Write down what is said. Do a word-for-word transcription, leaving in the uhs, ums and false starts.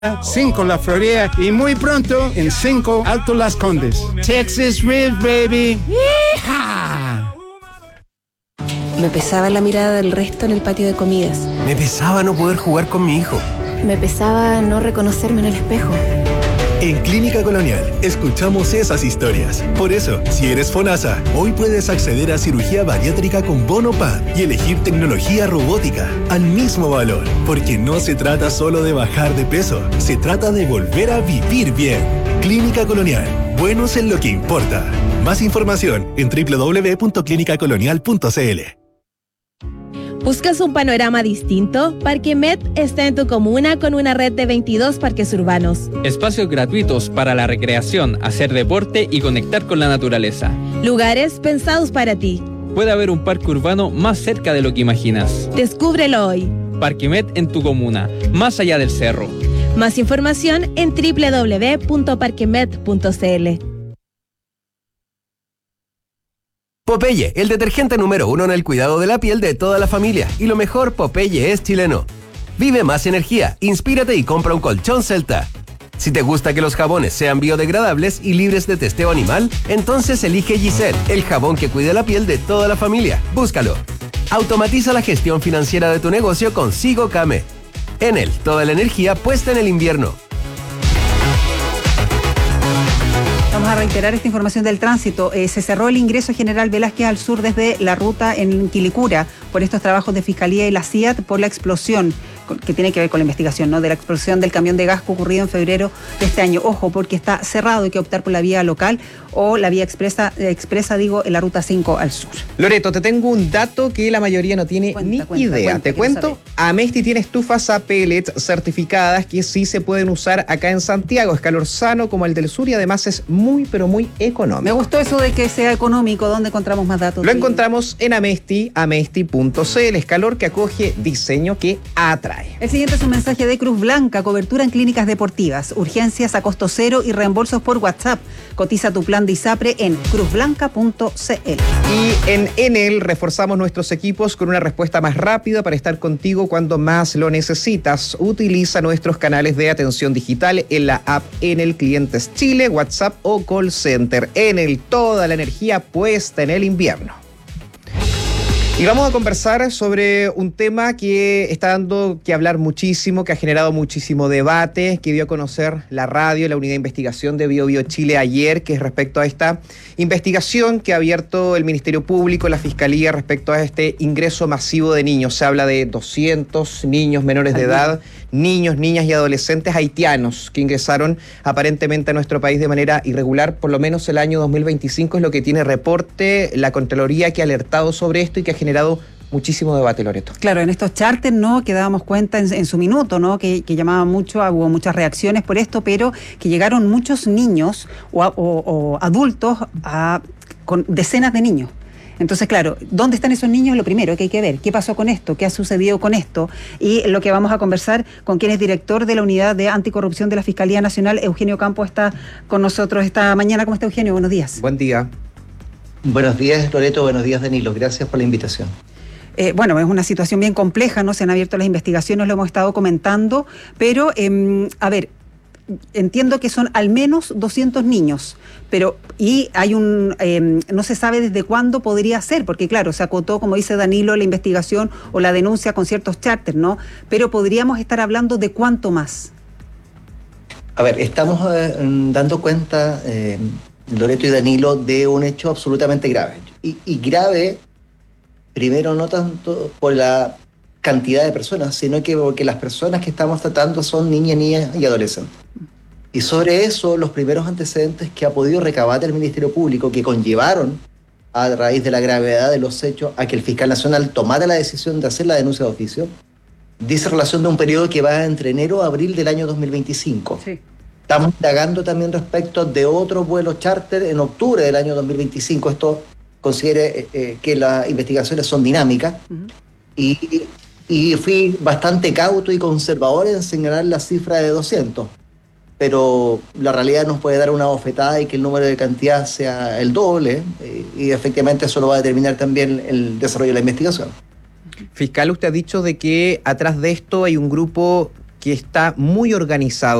cinco La Florida y muy pronto en cinco Alto Las Condes. Texas Rib, baby. ¡Yeehaw! Me pesaba la mirada del resto en el patio de comidas. Me pesaba no poder jugar con mi hijo. Me pesaba no reconocerme en el espejo. En Clínica Colonial escuchamos esas historias. Por eso, si eres FONASA, hoy puedes acceder a cirugía bariátrica con bono P A D y elegir tecnología robótica al mismo valor. Porque no se trata solo de bajar de peso, se trata de volver a vivir bien. Clínica Colonial, buenos en lo que importa. Más información en doble u doble u doble u punto clínica colonial punto c l. ¿Buscas un panorama distinto? Parque Met está en tu comuna con una red de veintidós parques urbanos. Espacios gratuitos para la recreación, hacer deporte y conectar con la naturaleza. Lugares pensados para ti. Puede haber un parque urbano más cerca de lo que imaginas. Descúbrelo hoy. Parque Met en tu comuna, más allá del cerro. Más información en doble u doble u doble u punto parquemet punto c l. Popeye, el detergente número uno en el cuidado de la piel de toda la familia. Y lo mejor, Popeye es chileno. Vive más energía, inspírate y compra un colchón Celta. Si te gusta que los jabones sean biodegradables y libres de testeo animal, entonces elige Giselle, el jabón que cuida la piel de toda la familia. Búscalo. Automatiza la gestión financiera de tu negocio con Sigo Came. Enel, toda la energía puesta en el invierno. Vamos a reiterar esta información del tránsito. Eh, se cerró el ingreso General Velázquez al sur desde la ruta en Quilicura por estos trabajos de Fiscalía y la C I A T por la explosión que tiene que ver con la investigación, ¿no? De la explosión del camión de gas ocurrido en febrero de este año. Ojo, porque está cerrado, hay que optar por la vía local o la vía expresa, expresa digo, en la ruta cinco al sur. Loreto, te tengo un dato que la mayoría no tiene cuenta, ni cuenta, idea. Cuenta, te cuento, saber. Amesti tiene estufas a pellets certificadas que sí se pueden usar acá en Santiago. Es calor sano como el del sur y además es muy, pero muy económico. Me gustó eso de que sea económico. ¿Dónde encontramos más datos? Lo encontramos en Amesti, amesti punto c l. Es calor que acoge, diseño que atrae. El siguiente es un mensaje de Cruz Blanca, cobertura en clínicas deportivas, urgencias a costo cero y reembolsos por WhatsApp. Cotiza tu plan de ISAPRE en cruz blanca punto c l. Y en Enel reforzamos nuestros equipos con una respuesta más rápida para estar contigo cuando más lo necesitas. Utiliza nuestros canales de atención digital en la app Enel Clientes Chile, WhatsApp o Call Center. Enel, toda la energía puesta en el invierno. Y vamos a conversar sobre un tema que está dando que hablar muchísimo, que ha generado muchísimo debate, que dio a conocer la radio, la unidad de investigación de Bio Bio Chile ayer, que es respecto a esta investigación que ha abierto el Ministerio Público, la Fiscalía, respecto a este ingreso masivo de niños. Se habla de doscientos niños menores de edad, niños, niñas y adolescentes haitianos que ingresaron aparentemente a nuestro país de manera irregular, por lo menos el año dos mil veinticinco es lo que tiene reporte la Contraloría, que ha alertado sobre esto y que ha generado muchísimo debate, Loreto. Claro, en estos charters, ¿no?, que dábamos cuenta en, en su minuto, ¿no?, que, que llamaban mucho, hubo muchas reacciones por esto, pero que llegaron muchos niños o, o, o adultos a, con decenas de niños. Entonces, claro, ¿dónde están esos niños? Lo primero que hay que ver, ¿qué pasó con esto? ¿Qué ha sucedido con esto? Y lo que vamos a conversar con quien es director de la Unidad de Anticorrupción de la Fiscalía Nacional, Eugenio Campo, está con nosotros esta mañana. ¿Cómo está, Eugenio? Buenos días. Buen día. Buenos días, Loreto. Buenos días, Danilo. Gracias por la invitación. Eh, bueno, es una situación bien compleja, ¿no? Se han abierto las investigaciones, lo hemos estado comentando, pero, eh, a ver, entiendo que son al menos doscientos niños, pero y hay un, eh, no se sabe desde cuándo podría ser, porque claro, se acotó, como dice Danilo, la investigación o la denuncia con ciertos charters, ¿no? Pero podríamos estar hablando de cuánto más. A ver, estamos eh, dando cuenta, eh, Loreto y Danilo, de un hecho absolutamente grave. Y, y grave, primero, no tanto por la cantidad de personas, sino que porque las personas que estamos tratando son niñas, niñas y adolescentes. Y sobre eso, los primeros antecedentes que ha podido recabar el Ministerio Público, que conllevaron, a raíz de la gravedad de los hechos, a que el fiscal nacional tomara la decisión de hacer la denuncia de oficio, dice relación de un periodo que va entre enero a abril del año dos mil veinticinco. Sí. Estamos indagando también respecto de otro vuelo charter en octubre del año dos mil veinticinco. Esto considere eh, que las investigaciones son dinámicas. Uh-huh. y, y fui bastante cauto y conservador en señalar la cifra de doscientos. Pero la realidad nos puede dar una bofetada y que el número de cantidad sea el doble, eh, y efectivamente eso lo va a determinar también el desarrollo de la investigación. Fiscal, usted ha dicho de que atrás de esto hay un grupo que está muy organizado.